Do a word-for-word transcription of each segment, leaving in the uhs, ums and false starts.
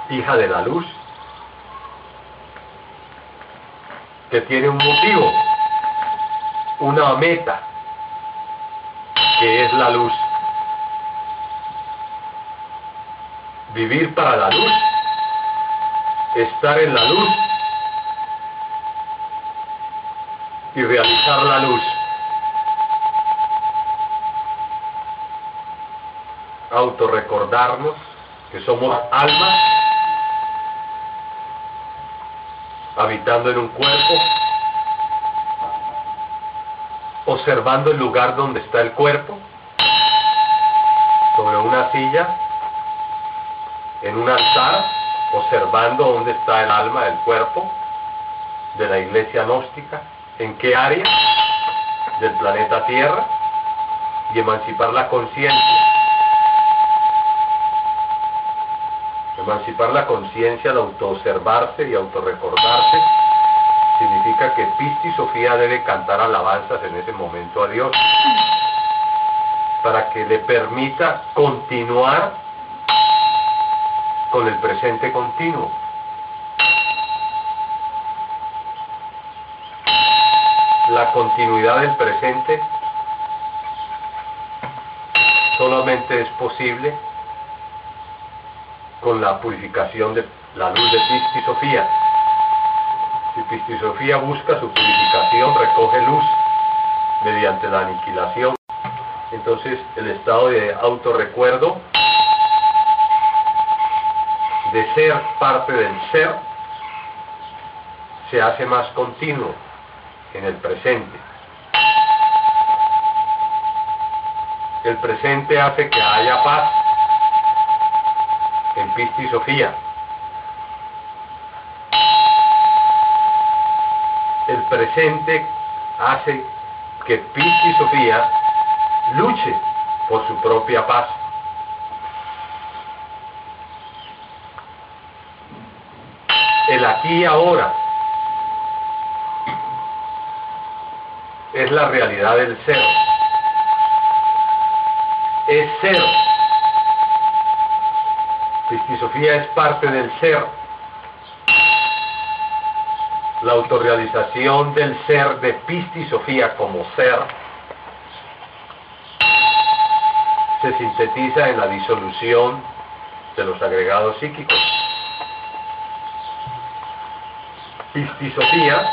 hija de la luz, que tiene un motivo, una meta, que es la luz. Vivir para la luz, estar en la luz y realizar la luz. Autorrecordarnos que somos almas habitando en un cuerpo, observando el lugar donde está el cuerpo, sobre una silla, en un altar, observando dónde está el alma del cuerpo de la iglesia gnóstica, en qué área del planeta Tierra, y emancipar la conciencia. Emancipar la conciencia al autoobservarse y autorrecordarse significa que Pista y Sofía debe cantar alabanzas en ese momento a Dios para que le permita continuar con el presente continuo. La continuidad del presente solamente es posible con la purificación de la luz de Pista y Sofía. Si Pista y Sofía busca su purificación, recoge luz mediante la aniquilación. Entonces el estado de autorrecuerdo, de ser parte del ser, se hace más continuo en el presente. El presente hace que haya paz en Pista y Sofía. El presente hace que Pista y Sofía luche por su propia paz. El aquí y ahora es la realidad del ser. Es ser. Pista y Sofía es parte del ser. La autorrealización del ser de Pista y Sofía como ser se sintetiza en la disolución de los agregados psíquicos. Pista y Sofía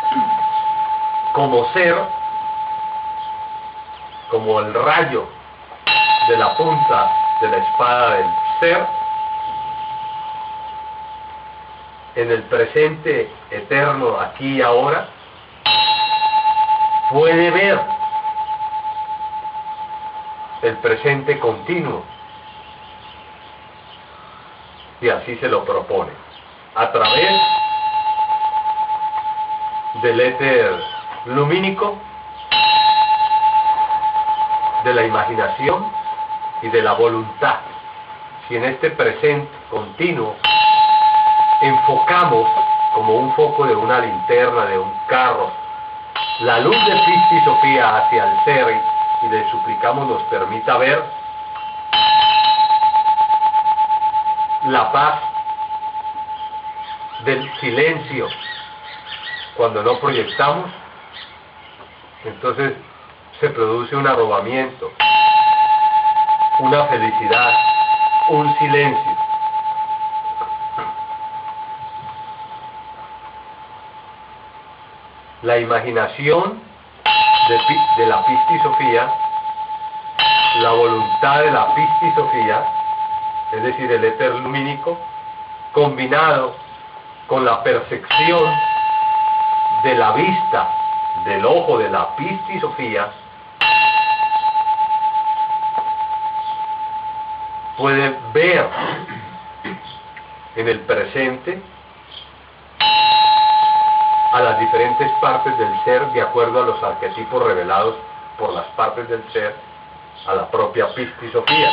como ser, como el rayo de la punta de la espada del ser, en el presente eterno, aquí y ahora, puede ver el presente continuo, y así se lo propone, a través del éter lumínico, de la imaginación y de la voluntad. Si en este presente continuo enfocamos como un foco de una linterna, de un carro, la luz de Pista y Sofía hacia el ser, y le suplicamos nos permita ver la paz del silencio cuando no proyectamos, entonces se produce un arrobamiento, una felicidad, un silencio. La imaginación de, de la Pista y Sofía, la voluntad de la Pista y Sofía, es decir, el éter lumínico, combinado con la percepción de la vista, del ojo de la Pista y Sofía, puede ver en el presente a las diferentes partes del ser de acuerdo a los arquetipos revelados por las partes del ser a la propia Pista y Sofía.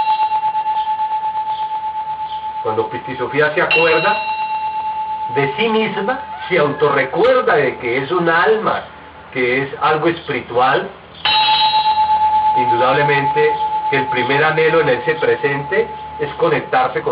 Cuando Pista y Sofía se acuerda de sí misma, se autorrecuerda de que es un alma, que es algo espiritual, indudablemente que el primer anhelo en ese presente es conectarse con